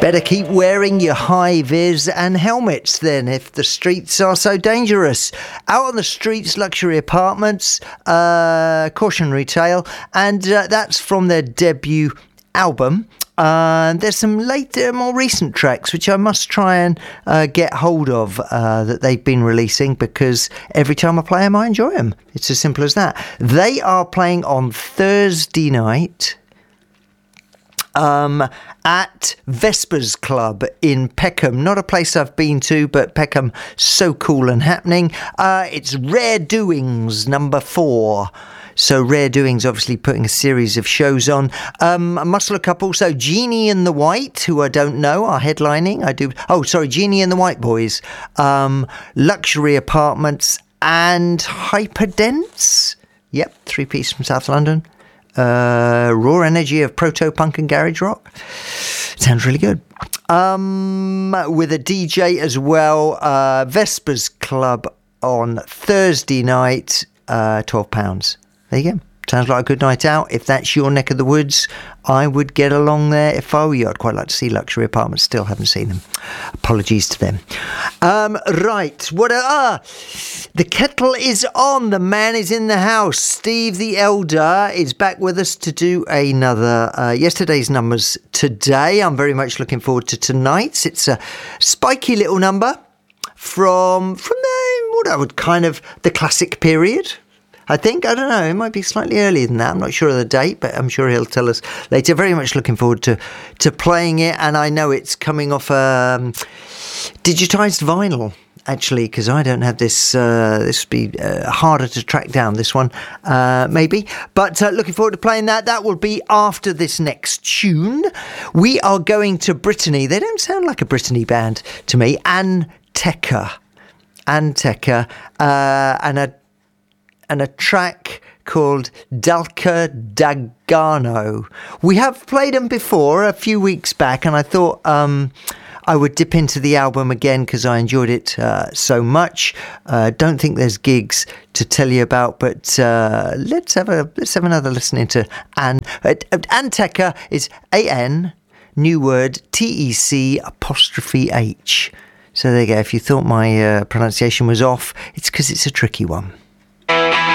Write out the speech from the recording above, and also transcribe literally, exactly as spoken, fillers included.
Better keep wearing your high-vis and helmets then if the streets are so dangerous. Out on the Streets Luxury Apartments, uh, Cautionary Tale, and uh, that's from their debut album. Uh, there's some later, more recent tracks which I must try and uh, get hold of uh, that they've been releasing, because every time I play them I enjoy them. It's as simple as that. They are playing on Thursday night Um, at Vespers Club in Peckham. Not a place I've been to, but Peckham, so cool and happening. Uh, it's Rare Doings number four. So Rare Doings obviously putting a series of shows on. Um, I must look up also Genie and the White, who I don't know, are headlining. I do. Oh, sorry, Genie and the White Boys. Um, Luxury Apartments and Hyperdense. Yep, three-piece from South London. Uh, raw energy of proto-punk and garage rock. Sounds really good. Um, with a D J as well. Uh, Vespers Club on Thursday night, uh, twelve pounds. There you go. Sounds like a good night out. If that's your neck of the woods, I would get along there if I were you. I'd quite like to see Luxury Apartments. Still haven't seen them. Apologies to them. Um, right. What? Ah, the kettle is on. The man is in the house. Steve the Elder is back with us to do another uh, yesterday's numbers today. I'm very much looking forward to tonight's. It's a spiky little number from from the what I would kind of the classic period. I think, I don't know, it might be slightly earlier than that. I'm not sure of the date, but I'm sure he'll tell us later. Very much looking forward to, to playing it. And I know it's coming off um, digitised vinyl, actually, because I don't have this. Uh, this would be uh, harder to track down, this one, uh, maybe. But uh, looking forward to playing that. That will be after this next tune. We are going to Brittany. They don't sound like a Brittany band to me. Anteka. Anteka. Uh, and a and a track called Dalka Dagano. We have played them before a few weeks back, and I thought um, I would dip into the album again because I enjoyed it uh, so much. Uh, don't think there's gigs to tell you about, but uh, let's have a let's have another listen into An uh, Anteka is A N new word T E C apostrophe H. So there you go. If you thought my uh, pronunciation was off, it's because it's a tricky one.